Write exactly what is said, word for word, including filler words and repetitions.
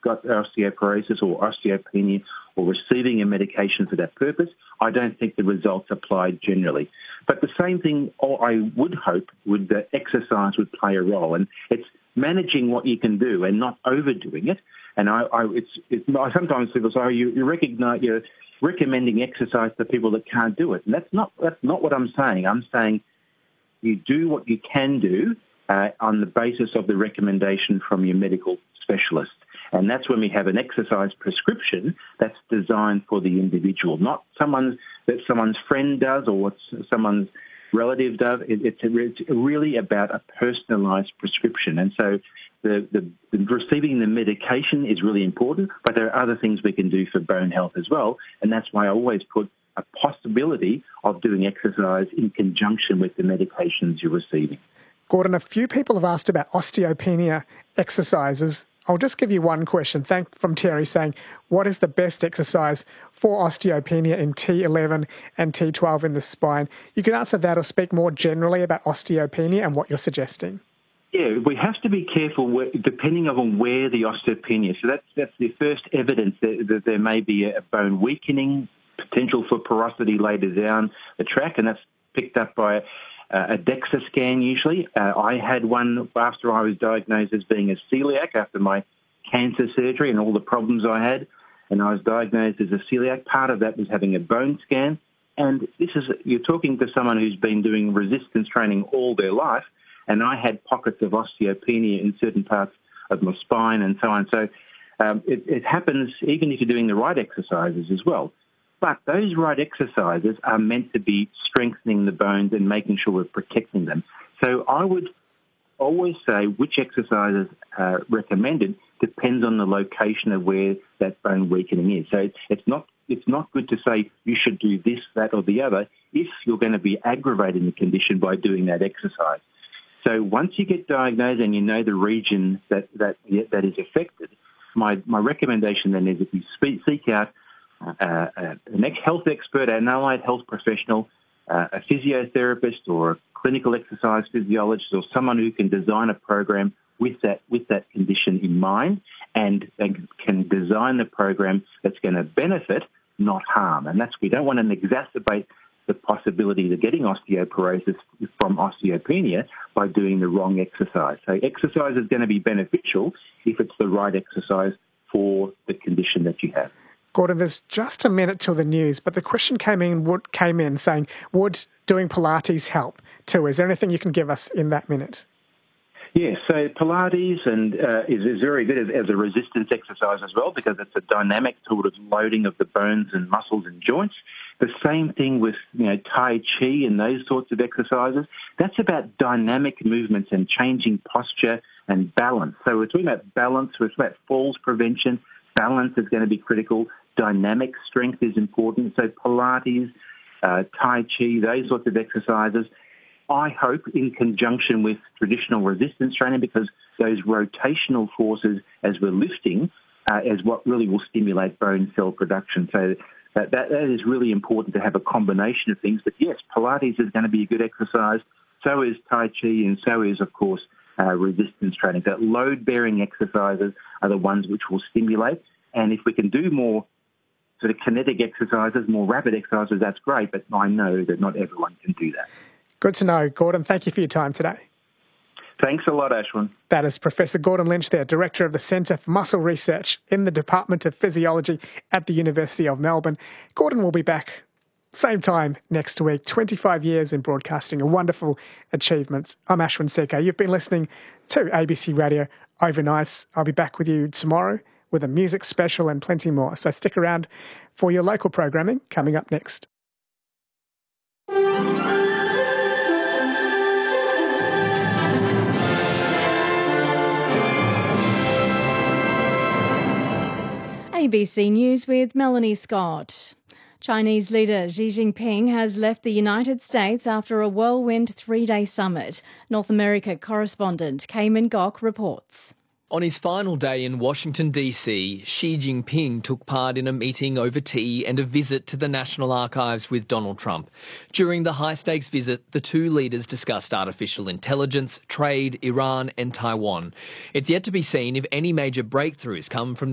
got osteoporosis or osteopenia or receiving a medication for that purpose, I don't think the results apply generally. But the same thing I would hope would that exercise would play a role, and it's managing what you can do and not overdoing it. And I, I it's, it's sometimes people say, oh, you, you recognize you're recommending exercise to people that can't do it, and that's not that's not what I'm saying. I'm saying you do what you can do uh, on the basis of the recommendation from your medical specialist. And that's when we have an exercise prescription that's designed for the individual, not someone's that someone's friend does or what someone's relative does. It, it's, it's really about a personalised prescription. And so the, the, the receiving the medication is really important, but there are other things we can do for bone health as well. And that's why I always put a possibility of doing exercise in conjunction with the medications you're receiving. Gordon, a few people have asked about osteopenia exercises. I'll just give you one question. Thank from Terry saying, what is the best exercise for osteopenia in T eleven and T twelve in the spine? You can answer that or speak more generally about osteopenia and what you're suggesting. Yeah, we have to be careful where, depending on where the osteopenia is. So that's, that's the first evidence that, that there may be a bone weakening, potential for porosity later down the track, and that's picked up by uh, a DEXA scan usually. Uh, I had one after I was diagnosed as being a celiac after my cancer surgery and all the problems I had, and I was diagnosed as a celiac. Part of that was having a bone scan, and this is you're talking to someone who's been doing resistance training all their life, and I had pockets of osteopenia in certain parts of my spine and so on. So um, it, it happens even if you're doing the right exercises as well. But those right exercises are meant to be strengthening the bones and making sure we're protecting them. So I would always say which exercises are recommended depends on the location of where that bone weakening is. So it's not it's not good to say you should do this, that, or the other if you're going to be aggravating the condition by doing that exercise. So once you get diagnosed and you know the region that that that is affected, my my recommendation then is if you speak, seek out Uh, a health expert, an allied health professional, uh, a physiotherapist or a clinical exercise physiologist or someone who can design a program with that with that condition in mind and, and can design the program that's going to benefit, not harm. And that's we don't want to exacerbate the possibility of getting osteoporosis from osteopenia by doing the wrong exercise. So exercise is going to be beneficial if it's the right exercise for the condition that you have. Gordon, there's just a minute till the news, but the question came in would, came in saying, would doing Pilates help too? Is there anything you can give us in that minute? Yes, yeah, so Pilates and uh, is, is very good as, as a resistance exercise as well because it's a dynamic sort of loading of the bones and muscles and joints. The same thing with you know Tai Chi and those sorts of exercises. That's about dynamic movements and changing posture and balance. So we're talking about balance, we're talking about falls prevention. Balance is going to be critical. Dynamic strength is important. So Pilates, uh, Tai Chi, those sorts of exercises, I hope in conjunction with traditional resistance training because those rotational forces as we're lifting uh, is what really will stimulate bone cell production. So that, that, that is really important to have a combination of things. But yes, Pilates is going to be a good exercise. So is Tai Chi and so is, of course, uh, resistance training. That load-bearing exercises are the ones which will stimulate. And if we can do more sort of kinetic exercises, more rapid exercises, that's great, but I know that not everyone can do that. Good to know. Gordon, thank you for your time today. Thanks a lot, Ashwin. That is Professor Gordon Lynch there, Director of the Centre for Muscle Research in the Department of Physiology at the University of Melbourne. Gordon will be back same time next week. twenty-five years in broadcasting, a wonderful achievement. I'm Ashwin Secker. You've been listening to A B C Radio Overnights. I'll be back with you tomorrow with a music special and plenty more. So stick around for your local programming coming up next. A B C News with Melanie Scott. Chinese leader Xi Jinping has left the United States after a whirlwind three-day summit. North America correspondent Cayman Gok reports. On his final day in Washington, D C, Xi Jinping took part in a meeting over tea and a visit to the National Archives with Donald Trump. During the high-stakes visit, the two leaders discussed artificial intelligence, trade, Iran and Taiwan. It's yet to be seen if any major breakthroughs come from